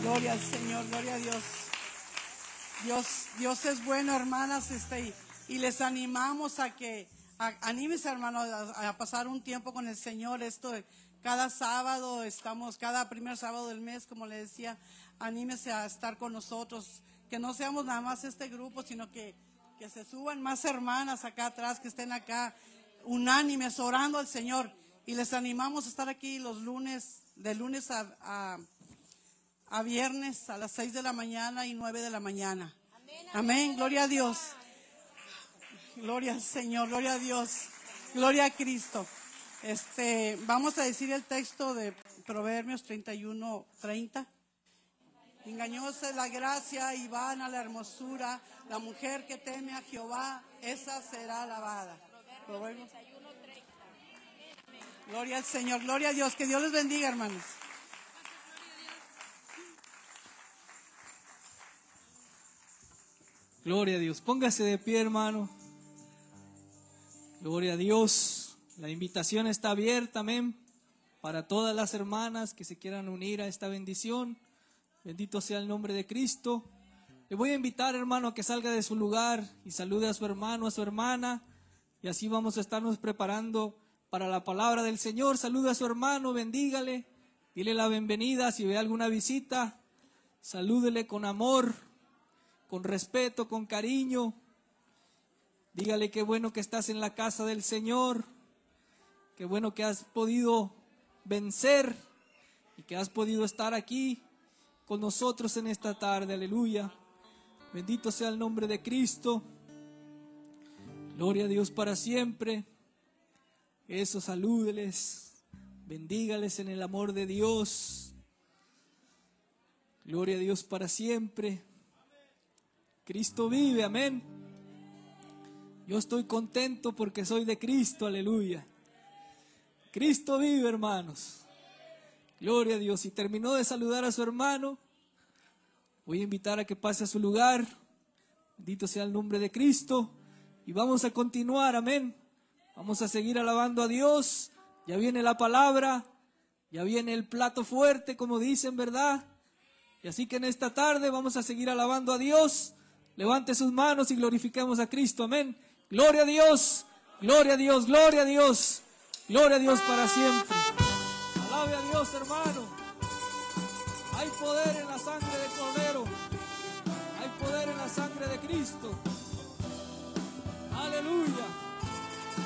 Gloria al Señor, gloria a Dios. Dios es bueno, hermanas, y les animamos a que, anímese, hermanos, a pasar un tiempo con el Señor. Cada sábado cada primer sábado del mes, como le decía, anímese a estar con nosotros, que no seamos nada más este grupo, sino que se suban más hermanas acá atrás, que estén acá unánimes, orando al Señor. Y les animamos a estar aquí los lunes, de lunes a viernes a las 6 de la mañana y 9 de la mañana. Amén, gloria a Dios. Gloria al Señor, gloria a Dios, gloria a Cristo. Vamos a decir el texto de Proverbios 31:30. Engañosa es la gracia y vana la hermosura, la mujer que teme a Jehová, esa será alabada. Proverbios 31:30. Gloria al Señor, gloria a Dios, que Dios les bendiga, hermanos. Gloria a Dios. Póngase de pie, hermano. Gloria a Dios. La invitación está abierta, amén, para todas las hermanas que se quieran unir a esta bendición. Bendito sea el nombre de Cristo. Le voy a invitar, hermano, a que salga de su lugar y salude a su hermano, a su hermana. Y así vamos a estarnos preparando para la palabra del Señor. Salude a su hermano, bendígale, dile la bienvenida. Si ve alguna visita, salúdele con amor, con respeto, con cariño. Dígale qué bueno que estás en la casa del Señor, qué bueno que has podido vencer y que has podido estar aquí con nosotros en esta tarde. Aleluya. Bendito sea el nombre de Cristo. Gloria a Dios para siempre. Eso, salúdeles, bendígales en el amor de Dios. Gloria a Dios para siempre. Cristo vive, amén. Yo estoy contento porque soy de Cristo, aleluya. Cristo vive, hermanos. Gloria a Dios. Y terminó de saludar a su hermano. Voy a invitar a que pase a su lugar. Bendito sea el nombre de Cristo. Y vamos a continuar, amén. Vamos a seguir alabando a Dios. Ya viene la palabra. Ya viene el plato fuerte, como dicen, ¿verdad? Y así que en esta tarde vamos a seguir alabando a Dios. Levante sus manos y glorifiquemos a Cristo, amén. Gloria a Dios, gloria a Dios, gloria a Dios, gloria a Dios para siempre. Alabe a Dios, hermano. Hay poder en la sangre del Cordero. Hay poder en la sangre de Cristo. Aleluya.